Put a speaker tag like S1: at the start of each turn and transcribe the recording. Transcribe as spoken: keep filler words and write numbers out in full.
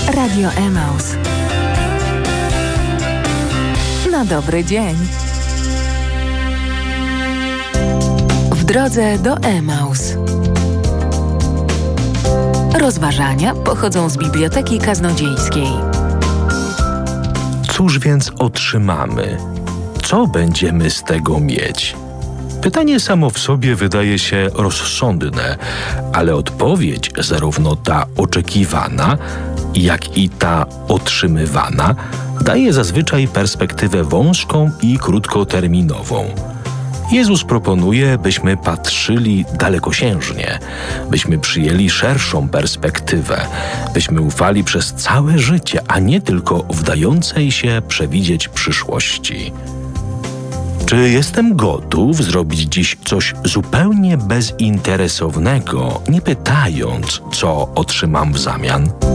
S1: Radio Emaus. Na dobry dzień. W drodze do Emaus. Rozważania pochodzą z Biblioteki Kaznodziejskiej.
S2: Cóż więc otrzymamy? Co będziemy z tego mieć? Pytanie samo w sobie wydaje się rozsądne, ale odpowiedź, zarówno ta oczekiwana, jak i ta otrzymywana, daje zazwyczaj perspektywę wąską i krótkoterminową. Jezus proponuje, byśmy patrzyli dalekosiężnie, byśmy przyjęli szerszą perspektywę, byśmy ufali przez całe życie, a nie tylko w dającej się przewidzieć przyszłości. Czy jestem gotów zrobić dziś coś zupełnie bezinteresownego, nie pytając, co otrzymam w zamian?